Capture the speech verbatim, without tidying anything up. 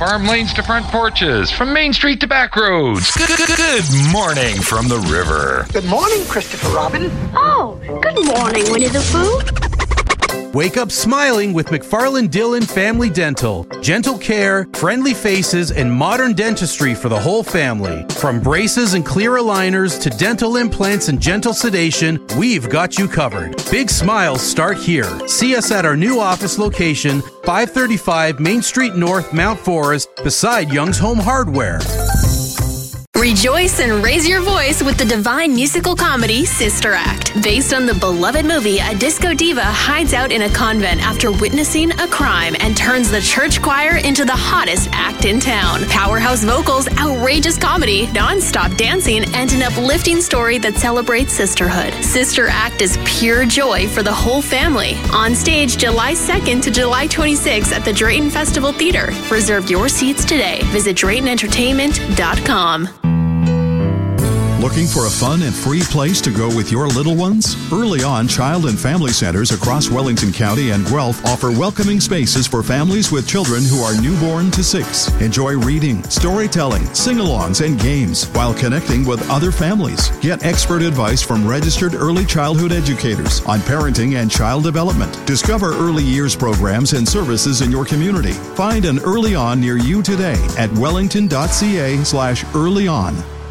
farm lanes to front porches, from Main Street to back roads. Good, good, good morning from the river. Good morning, Christopher Robin. Oh, good morning, Winnie the Pooh. Wake up smiling with McFarland Dillon Family Dental. Gentle care, friendly faces, and modern dentistry for the whole family. From braces and clear aligners to dental implants and gentle sedation, we've got you covered. Big smiles start here. See us at our new office location, five thirty-five Main Street North, Mount Forest, beside Young's Home Hardware. Rejoice and raise your voice with the divine musical comedy Sister Act. Based on the beloved movie, a disco diva hides out in a convent after witnessing a crime and turns the church choir into the hottest act in town. Powerhouse vocals, outrageous comedy, non-stop dancing, and an uplifting story that celebrates sisterhood. Sister Act is pure joy for the whole family. On stage July second to July twenty-sixth at the Drayton Festival Theater. Reserve your seats today. Visit Drayton Entertainment dot com. Looking for a fun and free place to go with your little ones? Early On Child and Family Centers across Wellington County and Guelph offer welcoming spaces for families with children who are newborn to six. Enjoy reading, storytelling, sing-alongs, and games while connecting with other families. Get expert advice from registered early childhood educators on parenting and child development. Discover early years programs and services in your community. Find an Early On near you today at wellington.ca slash early on.